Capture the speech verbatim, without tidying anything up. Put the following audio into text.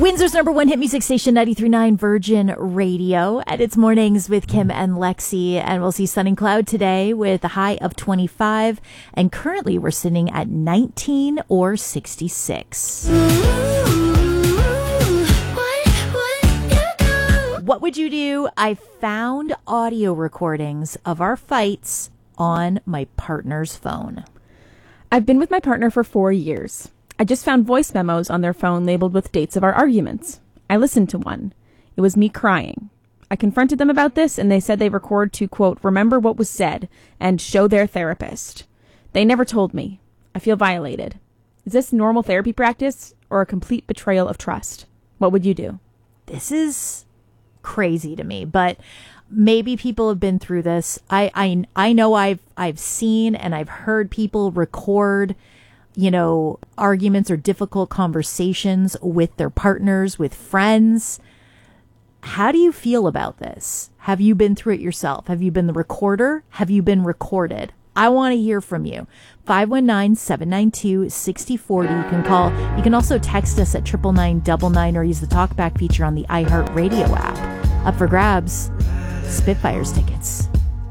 Windsor's number one hit music station, ninety-three point nine Virgin Radio. And it's Mornings with Kim and Lexi. And we'll see sun and cloud today with a high of twenty-five. And currently we're sitting at nineteen or sixty-six. What would you do? I found audio recordings of our fights on my partner's phone. I've been with my partner for four years. I just found voice memos on their phone labeled with dates of our arguments. I listened to one. It was me crying. I confronted them about this, and they said they record to, quote, remember what was said and show their therapist. They never told me. I feel violated. Is this normal therapy practice or a complete betrayal of trust? What would you do? This is crazy to me, but maybe people have been through this. I, I, I know I've, I've seen and I've heard people record, you know, arguments or difficult conversations with their partners, with friends. How do you feel about this? Have you been through it yourself? Have you been the recorder? Have you been recorded? I want to hear from you. five one nine, seven nine two, six zero four zero. You can call. You can also text us at triple nine nine nine or use the talkback feature on the iHeartRadio app. Up for grabs, Spitfires tickets.